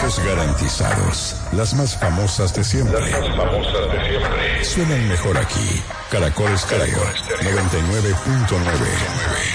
Precios garantizados. Las más famosas de siempre. Suenan mejor aquí. Caracol Estéreo 99.9.